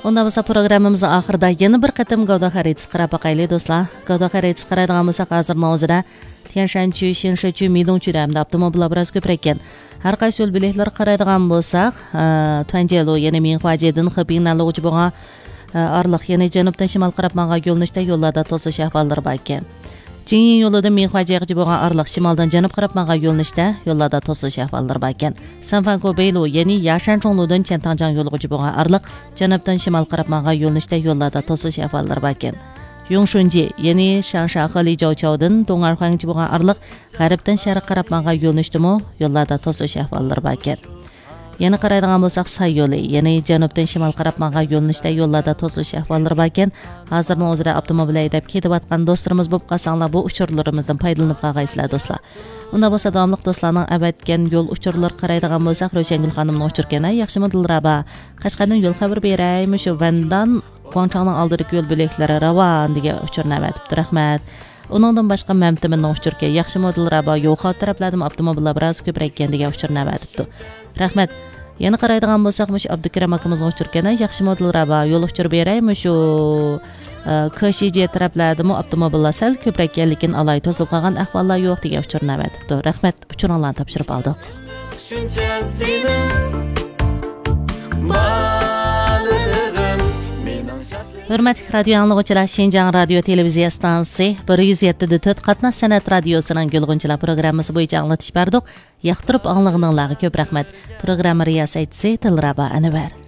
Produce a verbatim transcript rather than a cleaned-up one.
Ondan bo'lsa programmamızın axırda yana bir qatim Gavda xaritasi qarab baqaylik do'stlar. Gavda xaritasi qaraydigan bo'lsak, hozirning o'zida Tianshanchu, Shinshachu, Midongchu hamda avtomobillar biroz ko'proq ekan. Har qaysi yo'l belgilar qaraydigan bo'lsak, Tuanjelo, ya'ni Minxuajedan Xibinanlog'chi bo'lgan orliq, ya'ni janubdan shimol qarab manga yo'llanishda yo'llarda to'sish ahvollari bor ekan. Jinyin yo'lida Minxuajegacha bo'lgan orliq, shimoldan janub qarab manga yo'llanishda yo'llarda to'sish ahvollari bor ekan. Sanfanko Beylo, ya'ni Yashanchongludan Chantanjang yo'ligacha bo'lgan orliq, janubdan shimol qarab manga yo'llanishda yo'llarda to'sish ahvollari bor ekan. Yongshunji, ya'ni Shansha Xalijovchovdan Dongarxangchi bo'lgan orliq, g'arbdan sharq qarab manga yo'llanishda yo'llarda to'sish ahvollari bor ekan. Yana qaraydigan bo'lsak, Say yo'li, ya'ni janubdan shimol qarab manga yo'llanishda yo'llarda to'sish ahvollari bor ekan. Hozirning o'zida avtomobil haydab ketayotgan do'stlarimiz bo'lib qolsanglar, bu uchurlarimizdan foydalanib qolgaysizlar do'stlar. Unda bo'lsa davomli do'stlarning avatgan yo'l uchurlari qaraydigan bo'lsak, Ro'shangul xonimning uchurgani yaxshimi Dilraba. Qashqardan yo'l xabar beraymi shu Vandan Guangchangning oldidagi yo'l bo'laklari ravon degan uchurni avatibdi. Rahmat. Uningdan boshqa Mamtiminning uchurga yaxshimi Dilraba yo'q taraflardan avtomobillar biroz ko'proq ekan degan uchurni avatibdi. Rahmat. Yana qaraydigan bo'lsak, mush Abdukaram akamizning uchurgani yaxshi model raba yo'l uchur beraymi shu Kashije taraflarda avtomobillar sal ko'proq ekan, lekin alay to'sib qolgan ahvollar yo'q degan uchurni avatibdi. Rahmat, uchuringlarni topshirib oldik. Hurmatli radio anglag'uchilar, Shinjang radio televiziya stansiyasi bir yuz yetti nuqta to'rt qatnash san'at radiosining Gulg'unchilar programmasi bo'yicha anglatish berdik. Yoqtirib anglaganlarga ko'p rahmat. Programma riyosatchisi Tilraba Anvar.